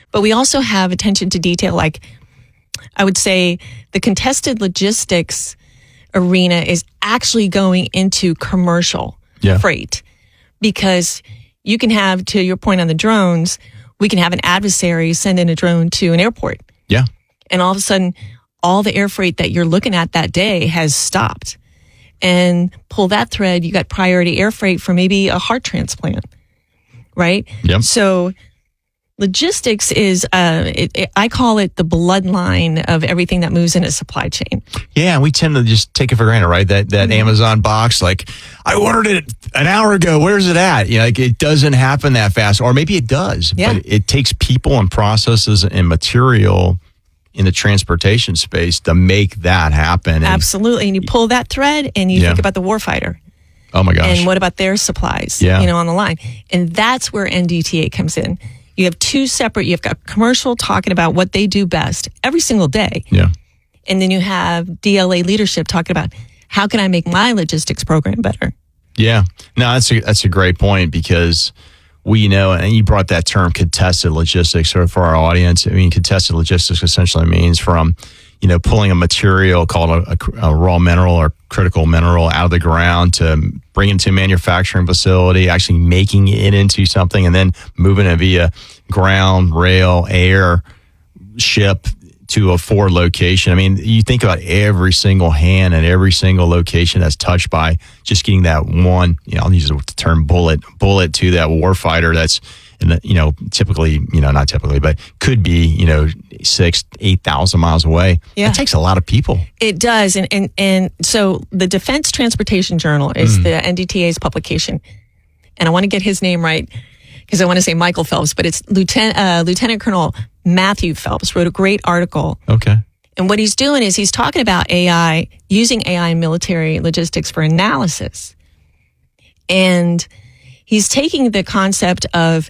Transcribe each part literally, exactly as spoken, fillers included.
But we also have attention to detail. Like, I would say the contested logistics arena is actually going into commercial yeah. freight, because you can have, to your point on the drones, we can have an adversary send in a drone to an airport. Yeah. And all of a sudden, all the air freight that you're looking at that day has stopped. And pull that thread, you got priority air freight for maybe a heart transplant, right? Yep. So logistics is, uh, it, it, I call it the bloodline of everything that moves in a supply chain. Yeah, we tend to just take it for granted, right? That that mm-hmm. Amazon box, like, I ordered it an hour ago. Where's it at? You know, like, it doesn't happen that fast, or maybe it does. Yeah. But it takes people and processes and material in the transportation space to make that happen. And, absolutely. And you pull that thread and you yeah. think about the warfighter. Oh my gosh. And what about their supplies, yeah. you know, on the line? And that's where N D T A comes in. You have two separate, you've got commercial talking about what they do best every single day. Yeah. And then you have D L A leadership talking about, how can I make my logistics program better? Yeah. No, that's a, that's a great point, because we know, and you brought that term contested logistics. So for our audience, I mean, contested logistics essentially means from, you know, pulling a material called a, a, a raw mineral or critical mineral out of the ground to bring it to a manufacturing facility, actually making it into something, and then moving it via ground, rail, air, ship to a forward location. I mean, you think about every single hand and every single location that's touched by just getting that one, you know, I'll use the term bullet, bullet to that warfighter that's, in the, you know, typically, you know, not typically, but could be, you know, six, eight thousand miles away. Yeah. It takes a lot of people. It does. And, and, and so the Defense Transportation Journal is Mm. the N D T A's publication. And I want to get his name right, because I want to say Michael Phelps, but it's Lieutenant, uh, Lieutenant Colonel Matthew Phelps wrote a great article. Okay. And what he's doing is he's talking about A I, using A I in military logistics for analysis. And he's taking the concept of,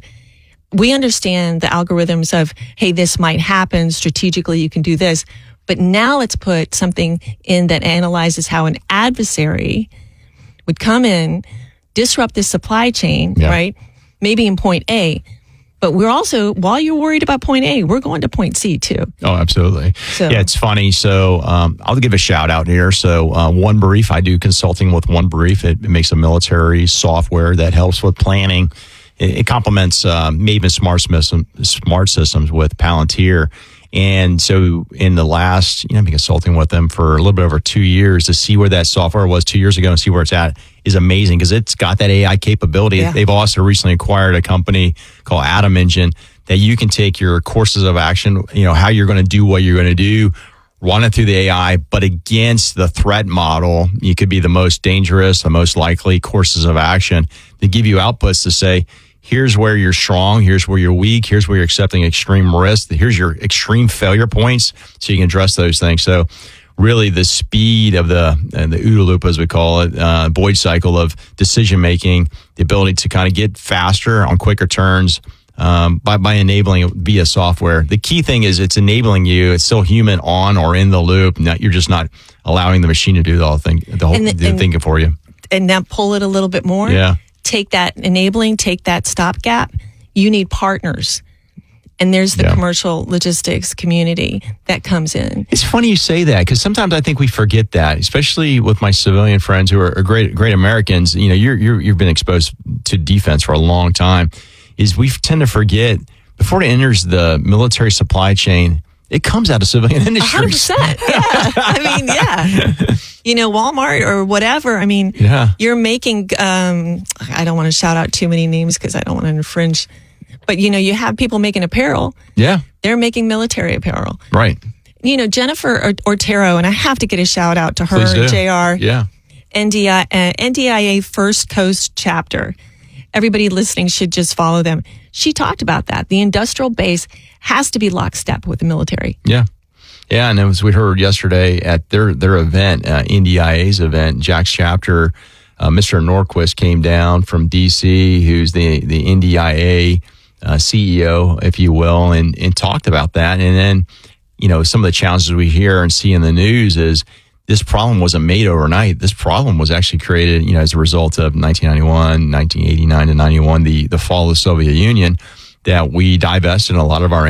we understand the algorithms of, hey, this might happen strategically, you can do this. But now let's put something in that analyzes how an adversary would come in, disrupt this supply chain, yeah. right? Maybe in point A. But we're also, while you're worried about point A, we're going to point C too. Oh, absolutely. So, yeah, it's funny. So um, I'll give a shout out here. So uh, One Brief, I do consulting with One Brief. It, it makes a military software that helps with planning. It, it complements uh, Maven Smart, System, Smart Systems with Palantir. And so in the last, you know, I've been consulting with them for a little bit over two years to see where that software was two years ago and see where it's at is amazing, because it's got that A I capability. Yeah. They've also recently acquired a company called Atom Engine that you can take your courses of action, you know, how you're going to do what you're going to do, run it through the A I, but against the threat model. You could be the most dangerous, the most likely courses of action to give you outputs to say, here's where you're strong, here's where you're weak, here's where you're accepting extreme risk, here's your extreme failure points, so you can address those things. So really the speed of the uh, the OODA loop, as we call it, uh, Boyd cycle of decision making, the ability to kind of get faster on quicker turns um, by, by enabling it via software. The key thing is it's enabling you, it's still human on or in the loop, not, you're just not allowing the machine to do the whole thing, the whole And the- the and- thinking for you. and now pull it a little bit more. Yeah. Take that enabling, take that stopgap. You need partners. And there's the Yeah. commercial logistics community that comes in. It's funny you say that, because sometimes I think we forget that, especially with my civilian friends who are, are great, great Americans. You know, you're, you're, you've been exposed to defense for a long time. Is we tend to forget before it enters the military supply chain, it comes out of civilian industries. one hundred percent. Yeah. I mean, yeah. You know, Walmart or whatever. I mean, Yeah. you're making, um, I don't want to shout out too many names because I don't want to infringe. But, you know, you have people making apparel. Yeah, They're making military apparel. right. You know, Jennifer Or- Ortero, and I have to get a shout out to her Please do. and J R. Yeah. N D I, uh, N D I A First Coast chapter. Everybody listening should just follow them. She talked about that. The industrial base has to be lockstep with the military. Yeah. Yeah, and as we heard yesterday at their their event, uh, N D I A's event, Jack's chapter, uh, Mister Norquist came down from D C, who's the, the N D I A uh, C E O, if you will, and, and talked about that. And then, you know, some of the challenges we hear and see in the news is this problem wasn't made overnight. This problem was actually created, you know, as a result of nineteen ninety-one, nineteen eighty-nine to ninety-one, the, the fall of the Soviet Union, that we divested in a lot of our